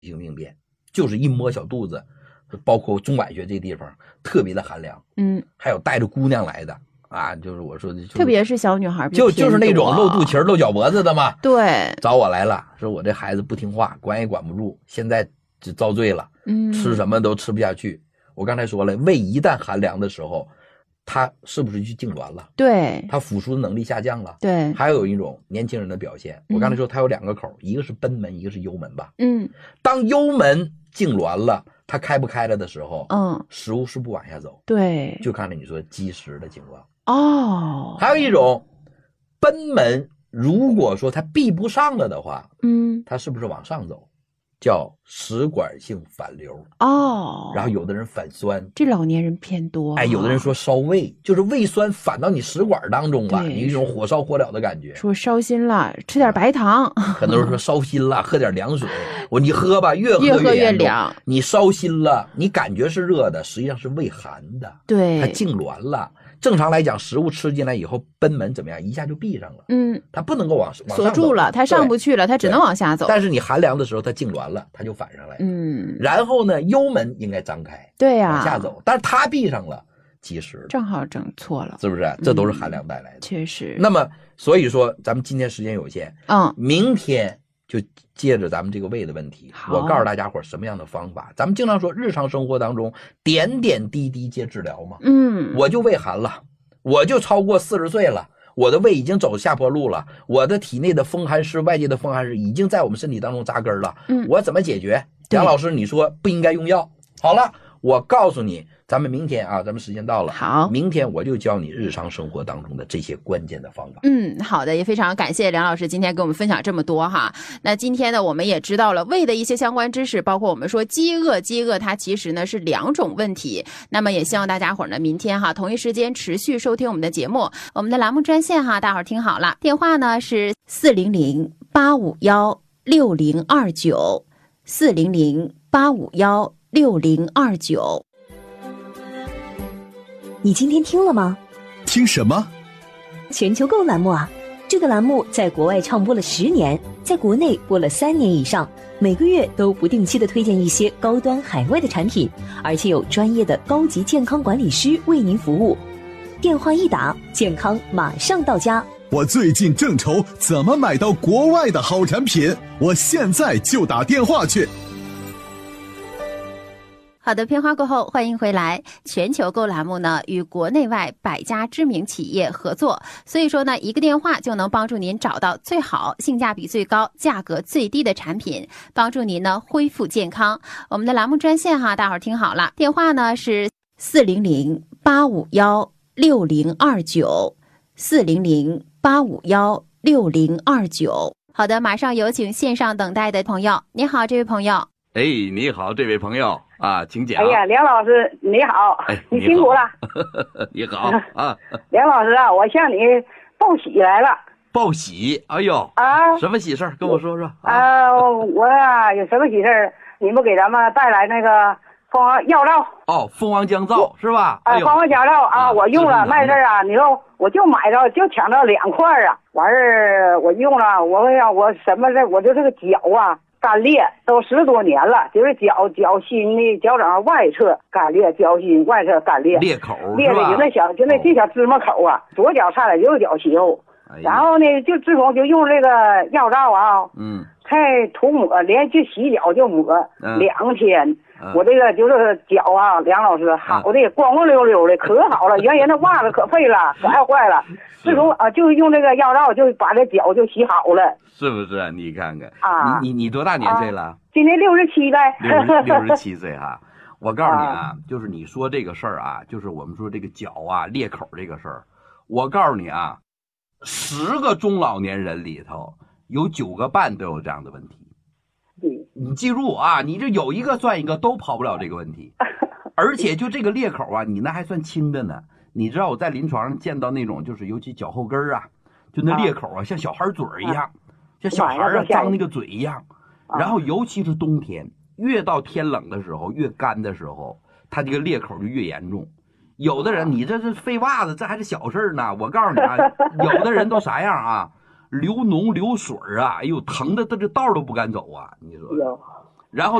性病变，就是一摸小肚子，包括中脘穴这地方特别的寒凉。还有带着姑娘来的啊，就是我说的， 特别是小女孩， 就是那种露肚脐露脚脖子的嘛。 对， 找我来了，说我这孩子不听话，管也管不住，现在就遭罪了，吃什么都吃不下去。我刚才说了，胃一旦寒凉的时候，他是不是就痉挛了？ 对， 他腐蚀的能力下降了。 对， 还有一种年轻人的表现，我刚才说他有2个口，一个是贲门，一个是幽门吧。当幽门痉挛了，它开不开了的时候，食物是不往下走。 对， 就看着你说积食的情况。 还有一种贲门，如果说它闭不上了的话，它是不是往上走？叫食管性反流。然后有的人反酸， 这老年人偏多。 有的人说烧胃，就是胃酸反到你食管当中了，你一种火烧火燎的感觉。 说烧心了，吃点白糖。 很多人说烧心了，喝点凉水。你喝吧，越喝越凉。 你烧心了，你感觉是热的，实际上是胃寒的。 对， 它痉挛了。正常来讲，食物吃进来以后，贲门怎么样？一下就闭上了。它不能够往上走， 锁住了，它上不去了，它只能往下走。 但是你寒凉的时候，它痉挛了，它就反上来。然后呢，幽门应该张开， 对呀， 往下走，但是它闭上了，积食， 正好整错了， 是不是？这都是寒凉带来的。 确实。 那么，所以说咱们今天时间有限，明天就借着咱们这个胃的问题，我告诉大家伙什么样的方法。咱们经常说日常生活当中点点滴滴皆治疗嘛。我就胃寒了，我就超过40岁了，我的胃已经走下坡路了，我的体内的风寒湿，外界的风寒湿已经在我们身体当中扎根了。我怎么解决？杨老师，你说不应该用药。好了，我告诉你，咱们明天啊，咱们时间到了， 好， 明天我就教你日常生活当中的这些关键的方法。 好的，也非常感谢梁老师今天给我们分享这么多哈。那今天呢，我们也知道了胃的一些相关知识，包括我们说饥饿它其实呢是2种问题。那么也希望大家伙呢明天哈同一时间持续收听我们的节目，我们的栏目专线哈，大伙儿听好了，电话呢是400-851-6029，400-851-6029。 你今天听了吗？ 听什么？ 全球购栏目啊！这个栏目在国外唱播了10年，在国内播了3年以上，每个月都不定期的推荐一些高端海外的产品，而且有专业的高级健康管理师为您服务。电话一打，健康马上到家。 我最近正愁怎么买到国外的好产品，我现在就打电话去。 好的，片花过后，欢迎回来。全球购栏目呢，与国内外100家知名企业合作，所以说呢，一个电话就能帮助您找到最好、性价比最高、价格最低的产品，帮助您呢恢复健康。我们的栏目专线哈，大伙儿听好了，电话呢是400-851-6029，400-851-6029。好的，马上有请线上等待的朋友。你好，这位朋友。 你好，这位朋友啊，请讲。 哎呀，梁老师你好，你辛苦了。 你好啊， 梁老师啊，我向你报喜来了。 报喜？哎呦什么喜事儿？跟我说说。 我呀有什么喜事儿？你们给咱们带来那个蜂王药皂。 蜂王降皂是吧？ 蜂王降皂啊，我用了卖事儿啊，你说我就买着就抢到2块啊，完事儿我用了，我什么事？我就这个脚啊。干裂都10多年了，就是脚心的脚掌外侧干裂，脚心外侧干裂， 裂口裂的就那小芝麻口啊，左脚差点右脚斜后。然后呢，就自从就用这个药皂啊，太涂抹，连去洗脚就抹2天，我这个就是脚啊，梁老师好的光光溜溜的，可好了，原来那袜子可废了，可爱坏了。自从就用这个药皂，就把这脚就洗好了。 是不是？你看看你多大年岁了？ 今年67呗。 67岁哈。我告诉你啊，就是你说这个事儿啊，就是我们说这个脚啊裂口这个事儿，我告诉你啊，10个中老年人里头有9个半都有这样的问题。你记住啊，你这有一个算一个，都跑不了这个问题。而且就这个裂口啊，你那还算轻的呢。你知道我在临床上见到那种，就是尤其脚后跟啊，就那裂口啊，像小孩嘴一样，像小孩啊张那个嘴一样。然后尤其是冬天，越到天冷的时候，越干的时候，它这个裂口就越严重。有的人你这是废袜子，这还是小事呢。我告诉你啊，有的人都啥样啊，流脓流水啊，哎呦疼的这道都不敢走啊。你说然后